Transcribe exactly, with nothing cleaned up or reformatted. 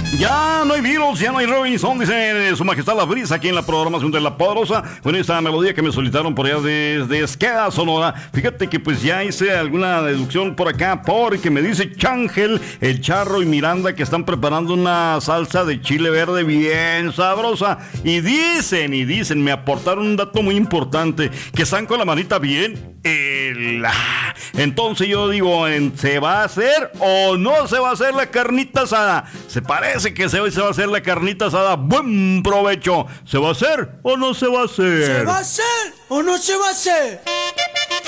Ya no hay Beatles, ya no hay Robinson, dice Su Majestad la Brisa aquí en la programación de La Poderosa. Con esta melodía que me solicitaron por allá desde Esqueda, Sonora. Fíjate que pues ya hice alguna deducción por acá, porque me dice Changel, el Charro y Miranda que están preparando una salsa de chile verde bien sabrosa. Y dicen, y dicen, me aportaron un dato muy importante, que están con la manita bien. El... Entonces yo digo, ¿se va a hacer o no se va a hacer la carnita asada? Se parece que se, se va a hacer la carnita asada. Buen provecho. ¿Se va a hacer o no se va a hacer? ¿Se va a hacer o no se va a hacer?